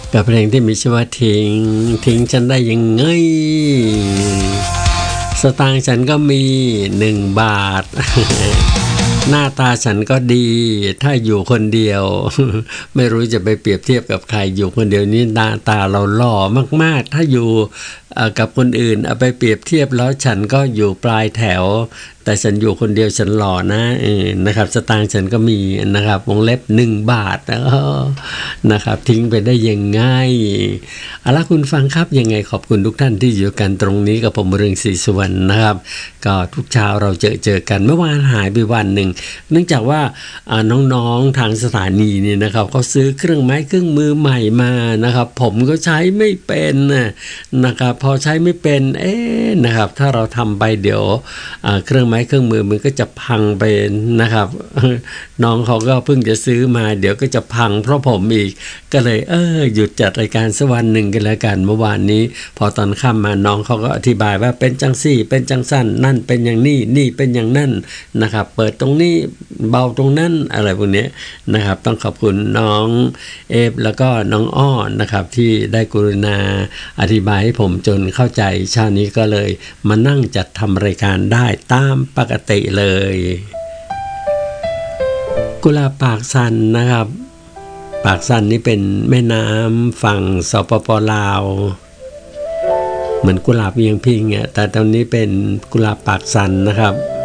กับเพลงที่มีชื่อว่าทิ้งฉันได้ยังไงสตางค์ฉันก็มี1 บาท หน้าตาฉันก็ดีถ้าอยู่คนเดียว ไม่รู้จะไปเปรียบเทียบกับใครอยู่คนเดียวนี้หน้าตาเราหล่อมากๆถ้าอยู่กับคนอื่นเอาไปเปรียบเทียบแล้วฉันก็อยู่ปลายแถวแต่ฉันอยู่คนเดียวฉันหล่อนะนะครับสตางค์ฉันก็มีนะครับวงเล็บ1 บาทนะครับทิ้งไปได้ยังไงเอาล่ะคุณฟังครับยังไงขอบคุณทุกท่านที่อยู่กันตรงนี้กับผมเรืองศรีสุวรรณนะครับก็ทุกเช้าเราเจอกันเมื่อวานหายไปวันหนึ่งเนื่องจากว่าน้องๆทางสถานีนี่นะครับเขาซื้อเครื่องไม้เครื่องมือใหม่มานะครับผมก็ใช้ไม่เป็นนะครับพอใช้ไม่เป็นนะครับถ้าเราทำไปเดี๋ยวเครื่องไม้เครื่องมือมันก็จะพังไปนะครับน้องเขาก็เพิ่งจะซื้อมาเดี๋ยวก็จะพังเพราะผมอีกก็เลยหยุดจัดรายการสักวันหนึ่งกันแล้วกันเมื่อวานนี้พอตอนค่ำมาน้องเขาก็อธิบายว่าเป็นจังซี่เป็นจังสั้นนั่นเป็นอย่างนี้นี่เป็นอย่างนั่นนะครับเปิดตรงนี้เบาตรงนั้นอะไรพวกนี้นะครับต้องขอบคุณน้องเอฟแล้วก็น้องอ้อนะครับที่ได้กรุณาอธิบายให้ผมจนเข้าใจเช้านี้ก็เลยมานั่งจัดทำรายการได้ตามปกติเลยกุหลาบปากสันนะครับปากสันนี่เป็นแม่น้ำฝั่งสปป.ลาวเหมือนกุหลาบเวียงพิงแต่ตอนนี้เป็นกุหลาบปากสันนะครับ